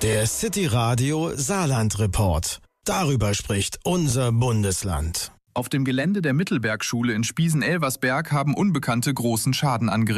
Der City Radio Saarland Report. Darüber spricht unser Bundesland. Auf dem Gelände der Mittelbergschule in Spiesen-Elversberg haben Unbekannte großen Schaden angerichtet.